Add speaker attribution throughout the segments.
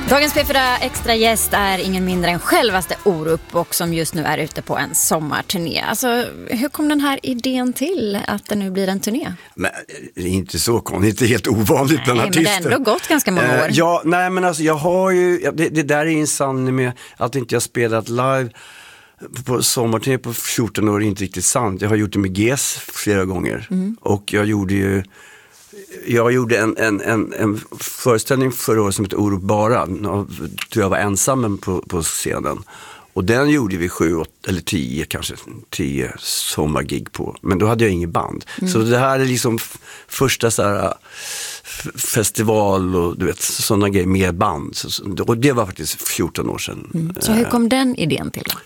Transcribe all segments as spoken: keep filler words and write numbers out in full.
Speaker 1: Dagens P fyra extra gäst är ingen mindre än självaste Orup och som just nu är ute på en sommarturné. Alltså, hur kom den här idén till att det nu blir en turné?
Speaker 2: Men det är inte så konstigt, det är helt ovanligt bland
Speaker 1: nej,
Speaker 2: artister.
Speaker 1: Men det har ändå gått ganska många år.
Speaker 2: Uh, ja, nej men alltså jag har ju, det, det där är ju en sanning med att inte jag spelat live på sommarturné på fjorton år är inte riktigt sant. Jag har gjort det med G S flera gånger mm. och jag gjorde ju Jag gjorde en, en, en, en föreställning förra året som heter Orup bara. Då jag var ensam på, på scenen. Och den gjorde vi sju, åtta, eller tio kanske, tio sommargig på. Men då hade jag ingen band. Mm. Så det här är liksom f- första så här f- festival och du vet, sådana grejer med band. Så, och det var faktiskt fjorton år sedan.
Speaker 1: Mm. Så hur kom den idén till då?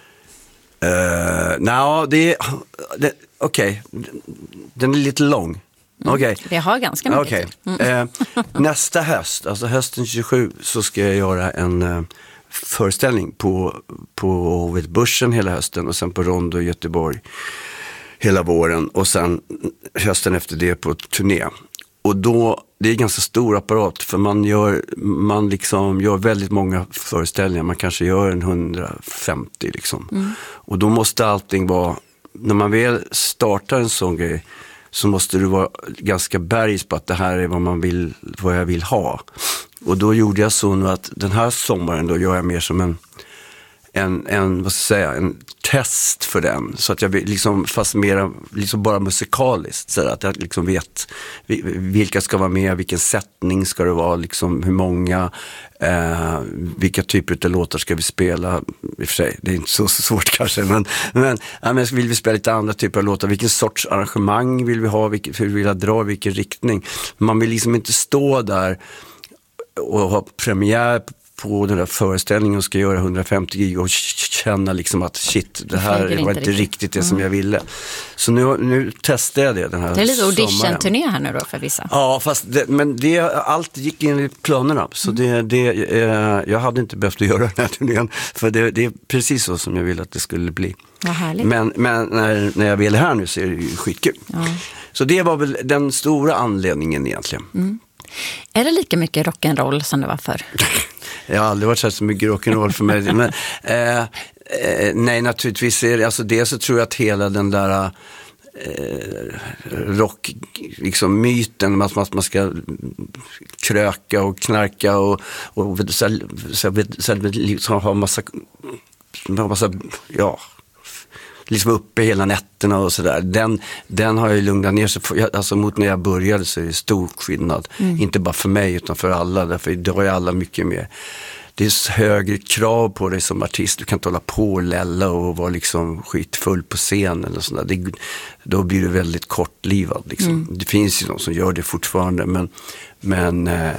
Speaker 2: Uh, Nej, det, det okej. Okay. Den är lite lång.
Speaker 1: Mm.
Speaker 2: Okay.
Speaker 1: Det har ganska mycket.
Speaker 2: Okay.
Speaker 1: Mm.
Speaker 2: Eh, nästa höst, alltså hösten tjugosju, så ska jag göra en eh, föreställning på, på vet, Börsen hela hösten och sen på Rondo i Göteborg hela våren och sen hösten efter det på turné. Och då, det är en ganska stor apparat för man gör, man liksom gör väldigt många föreställningar, man kanske gör en hundrafemtio liksom. Mm. Och då måste allting vara, när man väl startar en sån grej så måste du vara ganska bergs på att det här är vad man vill, vad jag vill ha. Och då gjorde jag så nu att den här sommaren då gör jag mer som en, en, en vad ska jag säga, en test för den. Så att jag liksom, fast mer liksom bara musikaliskt, så att jag liksom vet vilka ska vara med, vilken sättning ska det vara, liksom hur många, eh, vilka typer av låtar ska vi spela. I och för sig, det är inte så svårt kanske, men, men, ja, men vill vi spela lite andra typer av låtar, vilken sorts arrangemang vill vi ha, vilken, hur vill jag dra, vilken riktning. Man vill liksom inte stå där och ha premiär på den där föreställningen och ska göra hundrafemtio gig och känna liksom att shit, det här var inte riktigt, riktigt det mm. som jag ville. Så nu, nu testar jag det den här.
Speaker 1: Det är lite audition-turné här nu då för vissa.
Speaker 2: Ja, fast det, men det, allt gick in i planerna. Så mm. det, det, eh, jag hade inte behövt att göra den här turnén för det, det är precis så som jag ville att det skulle bli.
Speaker 1: Vad härligt.
Speaker 2: Men, men när, när jag vill här nu så är det ju skitkul. Ja. Så det var väl den stora anledningen egentligen. Mm.
Speaker 1: Är det lika mycket rock'n'roll som det var förr?
Speaker 2: Jag har aldrig varit så mycket rock'n'roll för mig. Men, eh, eh, nej, naturligtvis är det, alltså det så tror jag att hela den där eh, rock, liksom myten att man, att man ska kröka och knarka och, och så, så, så, så, liksom ha massa, massa, ja, liksom uppe hela nätterna och sådär. Den, den har ju lugnat ner sig. Alltså mot när jag började så är det stor skillnad. Mm. Inte bara för mig utan för alla. Därför idag är alla mycket mer. Det är högre krav på dig som artist. Du kan inte hålla på och lälla och vara liksom skitfull på scen eller sådär. Det, då blir du väldigt kortlivad. Liksom. Mm. Det finns ju någon som gör det fortfarande. Men, men eh,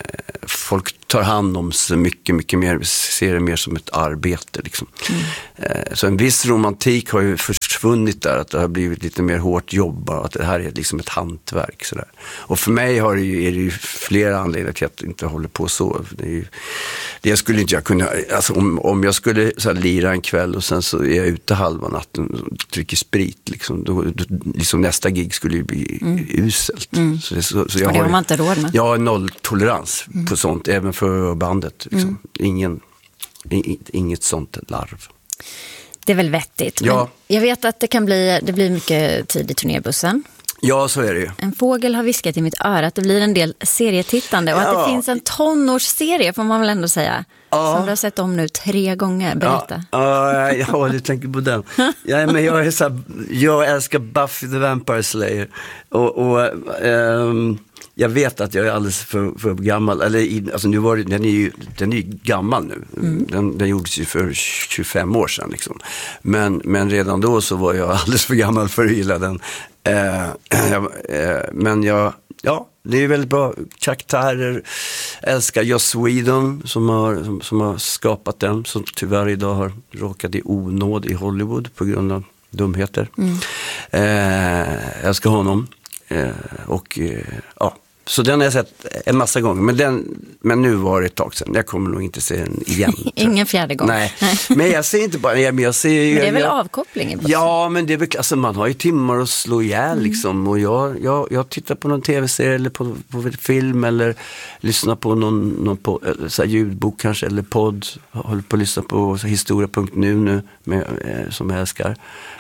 Speaker 2: folk tar hand om sig mycket, mycket mer. Ser det mer som ett arbete. Liksom. Mm. Eh, så en viss romantik har ju försvunnit där. Att det har blivit lite mer hårt jobb. Att det här är liksom ett hantverk. Sådär. Och för mig har det ju, är det ju flera anledningar till att jag inte håller på så. Det är ju, det skulle inte jag kunna, alltså om, om jag skulle så här, lira en kväll och sen så är jag ute halva natten och dricker sprit liksom, då, då, liksom nästa gig skulle ju bli mm. uselt. Mm. Så det, så, så jag
Speaker 1: och det har
Speaker 2: har,
Speaker 1: man inte råd med.
Speaker 2: Jag har nolltolerans mm. på sånt, även för bandet. Liksom. Mm. Ingen, in, inget sånt larv.
Speaker 1: Det är väl vettigt.
Speaker 2: Ja.
Speaker 1: Men jag vet att det kan bli, det blir mycket tid i turnébussen.
Speaker 2: Ja, så är det ju.
Speaker 1: En fågel har viskat i mitt öra att det blir en del serietittande och ja. att det finns en tonårsserie får man väl ändå säga. Ja. Som du har sett om nu tre gånger. Berätta.
Speaker 2: Ja, ja, ja du tänker på den. Ja, men jag, är så här, jag älskar Buffy the Vampire Slayer. Och, och um, jag vet att jag är alldeles för, för gammal. Eller, alltså nu var det, den är ju den är ju gammal nu. Mm. Den, den gjordes ju för tjugofem år sedan. Liksom. Men, men redan då så var jag alldeles för gammal för att gilla den. Eh, eh, men jag, ja, det är väldigt bra karaktärer. Älskar Joss Whedon som har, som, som har skapat den, som tyvärr idag har råkat i onåd i Hollywood på grund av dumheter. Mm. Eh, jag älskar honom. Eh, och eh, ja, Så den har jag sett en massa gånger. Men, den, men nu var det ett tag sedan. Jag kommer nog inte se den igen.
Speaker 1: Ingen fjärde gång.
Speaker 2: Nej, men jag ser inte bara... Jag, jag ser,
Speaker 1: men det är
Speaker 2: jag,
Speaker 1: väl
Speaker 2: jag,
Speaker 1: avkoppling?
Speaker 2: Ja, men det är väl... Alltså, man har ju timmar att slå ihjäl mm. liksom. Och jag, jag, jag tittar på någon tv-serie eller på, på film eller lyssnar på någon, någon på, så här, ljudbok kanske eller podd. Håller på att lyssna på historia punkt nu nu med, eh, som jag älskar.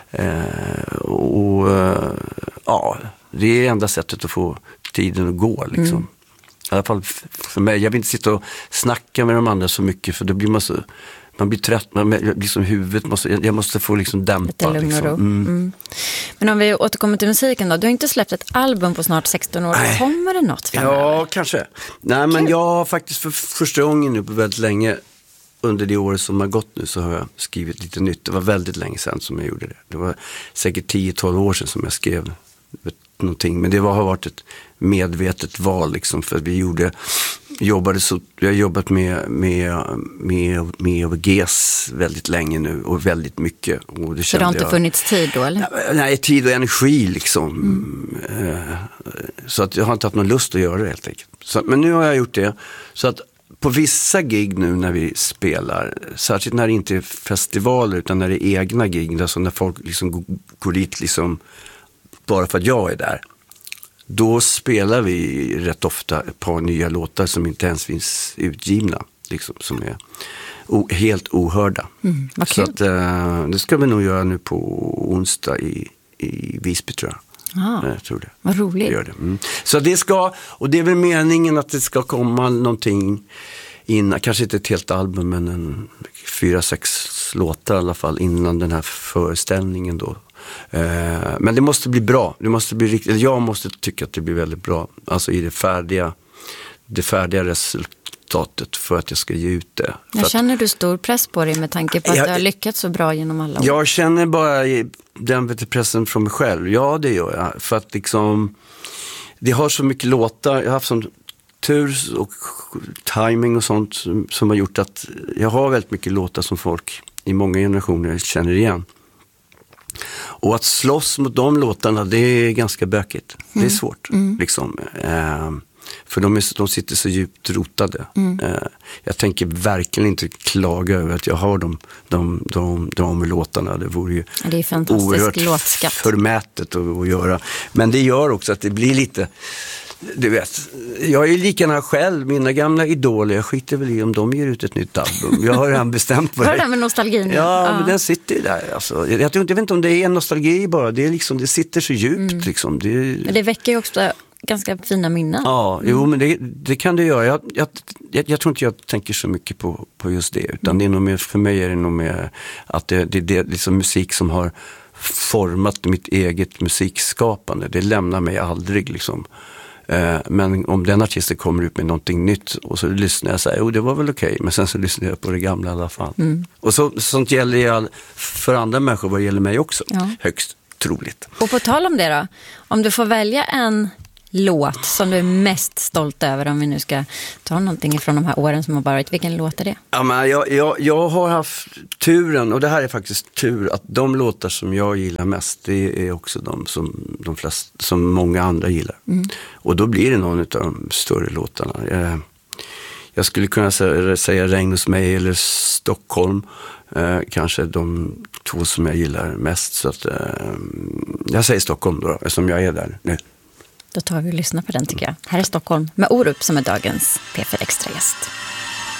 Speaker 2: Eh, och eh, ja, det är enda sättet att få tiden att gå liksom. Mm. I alla fall för mig. Jag vill inte sitta och snacka med de andra så mycket för då blir man så, man blir trött, man, liksom huvudet måste, jag måste få liksom dämpa.
Speaker 1: Lite lugn och ro.
Speaker 2: Liksom. Mm.
Speaker 1: Mm. Men om vi återkommer till musiken då, du har inte släppt ett album på snart sexton år.
Speaker 2: Nej.
Speaker 1: Kommer det något framöver?
Speaker 2: Ja, kanske. Nej, men jag har faktiskt för första gången nu på väldigt länge under det året som har gått nu så har jag skrivit lite nytt. Det var väldigt länge sedan som jag gjorde det. Det var säkert tio tolv år sedan som jag skrev någonting. Men det var, har varit ett medvetet val liksom, för vi gjorde, jobbade så, jag har jobbat med, med, med, med O V Gs väldigt länge nu och väldigt mycket. Och det
Speaker 1: så det har inte
Speaker 2: jag,
Speaker 1: funnits tid då eller?
Speaker 2: Nej, tid och energi liksom.
Speaker 1: Mm.
Speaker 2: Så att jag har inte haft någon lust att göra det helt enkelt. Så, men nu har jag gjort det. Så att på vissa gig nu när vi spelar, särskilt när det inte är festivaler utan när det är egna gig, alltså när folk liksom går dit liksom bara för att jag är där, då spelar vi rätt ofta ett par nya låtar som inte ens finns utgivna, liksom, som är o- helt ohörda. Mm, vad kul. Så att, eh, det ska vi nog göra nu på onsdag i, i Visby tror jag.
Speaker 1: Ah,
Speaker 2: jag tror det.
Speaker 1: Vad roligt.
Speaker 2: Det gör det. Mm. Så det ska, och det är väl meningen att det ska komma någonting innan, kanske inte ett helt album men en fyra, sex låtar i alla fall innan den här föreställningen då. Eh, men det måste bli bra. Det måste bli riktigt, jag måste tycka att det blir väldigt bra. Alltså i det färdiga, det färdiga resultatet för att jag ska ge ut det.
Speaker 1: Jag känner du stor press på dig med tanke på att
Speaker 2: jag,
Speaker 1: du har lyckats så bra genom alla år?
Speaker 2: Jag känner bara den pressen från mig själv. Ja, det gör jag. För att liksom, det har så mycket låtar. Jag har haft sån tur och timing och sånt som, som har gjort att jag har väldigt mycket låtar som folk i många generationer känner igen. Och att slåss mot de låtarna, det är ganska bökigt. Mm. Det är svårt. Mm. Liksom. Eh, för de, är, de sitter så djupt rotade. Mm. Eh, jag tänker verkligen inte klaga över att jag har de, de, de, de låtarna. Det vore ju
Speaker 1: det är fantastisk
Speaker 2: oerhört
Speaker 1: låtskatt.
Speaker 2: Förmätet att, att göra. Men det gör också att det blir lite... Du vet, jag är ju likadana själv. Mina gamla idoler, jag skiter väl i om de ger ut ett nytt album. Jag har redan bestämt på det.
Speaker 1: Hör det med nostalgin?
Speaker 2: Ja, ja, men den sitter ju där. Alltså. Jag, jag, jag vet inte om det är en nostalgi bara. Det, är liksom, det sitter så djupt. Mm. Liksom. Det,
Speaker 1: men det väcker ju också ganska fina minnen.
Speaker 2: Ja, mm. jo, men det, det kan det göra. Jag, jag, jag, jag tror inte jag tänker så mycket på, på just det. Utan mm. det är nog mer, för mig är det nog mer att det, det, det är liksom musik som har format mitt eget musikskapande. Det lämnar mig aldrig liksom. Men om den artisten kommer ut med någonting nytt och så lyssnar jag och säger, jo det var väl okej, men sen så lyssnar jag på det gamla i alla fall. Mm. Och så, sånt gäller ju all, för andra människor, vad gäller mig också. Ja. Högst troligt.
Speaker 1: Och på tal om det då, om du får välja en låt som du är mest stolt över, om vi nu ska ta någonting från de här åren som har varit, vilken låt är det?
Speaker 2: Ja, men jag, jag, jag har haft turen, och det här är faktiskt tur, att de låtar som jag gillar mest, det är också de som, de flesta, som många andra gillar. Mm. Och då blir det någon av de större låtarna. Jag, jag skulle kunna säga, säga Regn hos mig eller Stockholm, eh, kanske de två som jag gillar mest. Så att, eh, jag säger Stockholm då, eftersom jag är där nu.
Speaker 1: Då tar vi och lyssnar på den tycker jag. Här är Stockholm med Orup som är dagens P fyra Extra-gäst.